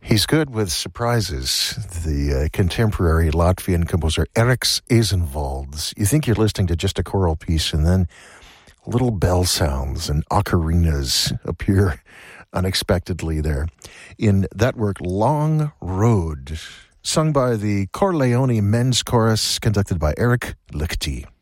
He's good with surprises. The contemporary Latvian composer Eriks Eizenvalds. You think you're listening to just a choral piece, and then little bell sounds and ocarinas appear unexpectedly there. In that work, Long Road, sung by the Corleone Men's Chorus, conducted by Eric Lichty.